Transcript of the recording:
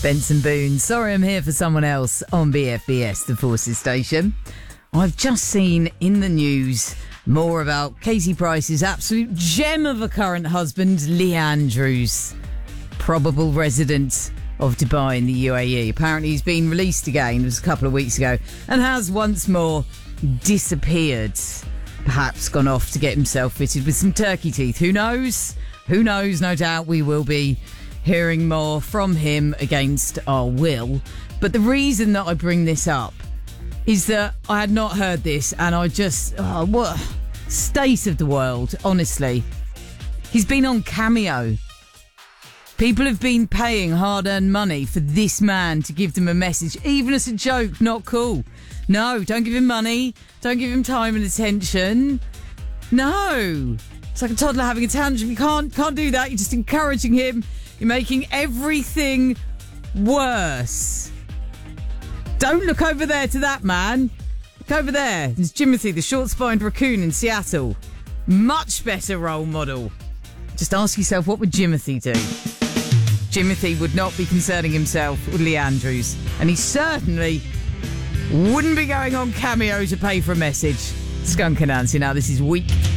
Benson Boone, sorry I'm here for someone else on BFBS, the Forces Station. I've just seen in the news more about Katie Price's absolute gem of a current husband, Lee Andrews, probable resident of Dubai in the UAE. Apparently he's been released again, it was a couple of weeks ago, and has once more disappeared. Perhaps gone off to get himself fitted with some turkey teeth. Who knows? Who knows? No doubt we will be hearing more from him against our will. But the reason that I bring this up is that I had not heard this, and I just... what state of the world, honestly. He's been on Cameo. People have been paying hard-earned money for this man to give them a message, even as a joke. Not cool. No, don't give him money. Don't give him time and attention. No. It's like a toddler having a tantrum. You can't do that. You're just encouraging him. You're making everything worse. Don't look over there to that man. Look over there. There's Jimothy, the short-spined raccoon in Seattle. Much better role model. Just ask yourself, what would Jimothy do? Jimothy would not be concerning himself with Lee Andrews. And he certainly wouldn't be going on Cameo to pay for a message. Skunk and Nancy, now this is Weak.